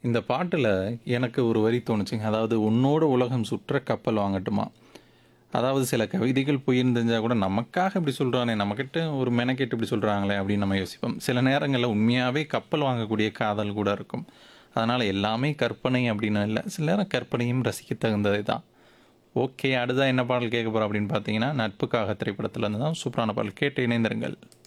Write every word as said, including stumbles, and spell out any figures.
இந்த பாட்டுல எனக்கு ஒரு வரி தோணுச்சுங்க. அதாவது "உன்னோடு உலகம் சுற்ற கப்பல் வாங்கட்டுமா?" அதாவது சில கவிதைகள் பொய்ன்னு தெரிஞ்சா கூட, நமக்காக இப்படி சொல்றானே, நம்மகிட்ட ஒரு மெனக்கெட்டு இப்படி சொல்றாங்களே அப்படின்னு நம்ம யோசிப்போம். சில நேரங்கள்ல உண்மையாவே கப்பல் வாங்கக்கூடிய காதல் கூட இருக்கும். அதனால எல்லாமே கற்பனை அப்படின்னு இல்ல. சில நேரம் கற்பனையும் ரசிக்கத் தகுந்தது தான். ஓகே, அடுத்ததா என்ன பாடல் கேட்க போறோம் அப்படின்னு பார்த்தீங்கன்னா, நட்புக்காக திரைப்படத்துல இருந்து தான் சூப்பரான பாடல் கேட்டு இணைந்திருங்கள்.